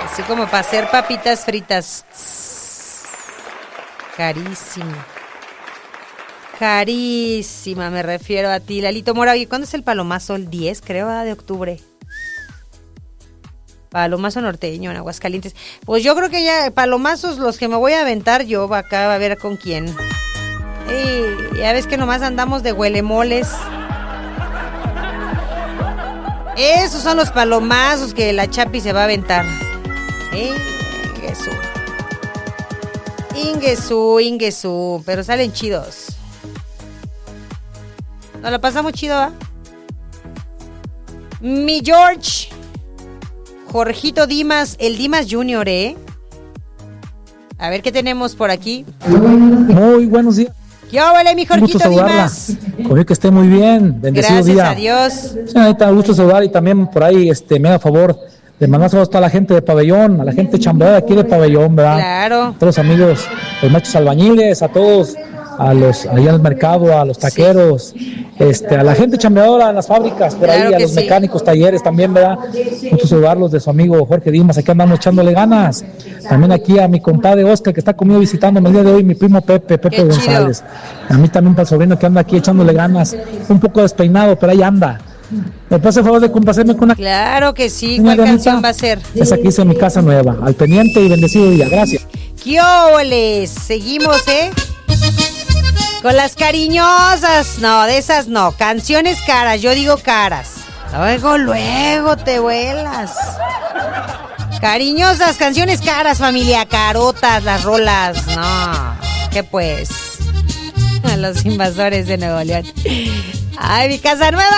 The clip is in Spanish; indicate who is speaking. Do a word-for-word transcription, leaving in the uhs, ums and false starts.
Speaker 1: Así como para hacer papitas fritas. Carísima. Carísima, me refiero a ti, Lalito Mora. Oye, ¿cuándo es el palomazo? El diez, creo, de octubre. Palomazo norteño en Aguascalientes. Pues yo creo que ya palomazos los que me voy a aventar yo acá a ver con quién. Y ya ves que nomás andamos de huelemoles. Esos son los palomazos que la Chapi se va a aventar. Inguesú. Inguesú, Inguesú. Pero salen chidos. Nos la pasamos chido, ¿va? Mi George. Jorgito Dimas, el Dimas Junior, ¿eh? A ver qué tenemos por aquí.
Speaker 2: Muy buenos días.
Speaker 1: ¿Qué huele, mi Jorgito Dimas?
Speaker 2: Ojalá que esté muy bien. Bendecido
Speaker 1: Gracias
Speaker 2: día.
Speaker 1: a Dios.
Speaker 2: Sí, ahorita gusto saludar y también por ahí este, me da favor de mandar saludos a toda la gente de Pabellón, a la gente chambeada aquí de Pabellón, ¿verdad?
Speaker 1: Claro.
Speaker 2: A todos los amigos, los machos albañiles, a todos, a los allá en el mercado, a los taqueros, sí. este, a la gente chambeadora en las fábricas, por claro ahí, a los sí. mecánicos, talleres también, ¿verdad? Muchos saludarlos de su amigo Jorge Dimas, aquí andamos echándole ganas. También aquí a mi compadre Oscar, que está conmigo visitándome el día de hoy, mi primo Pepe, Pepe Qué González. Chido. A mí también para el sobrino que anda aquí echándole ganas, un poco despeinado, pero ahí anda. ¿Me pasa el favor de complacerme con una?
Speaker 1: Claro que sí, ¿cuál Dianita? Canción va a ser?
Speaker 2: Esa que hice en mi casa nueva, al pendiente y bendecido día, gracias.
Speaker 1: ¡Qué óboles! Seguimos, ¿eh? Con las cariñosas, no, de esas no, canciones caras, yo digo caras. Luego, luego te vuelas. Cariñosas, canciones caras, familia, carotas, las rolas, no, ¿qué pues? A los invasores de Nuevo León. ¡Ay, mi casa nueva!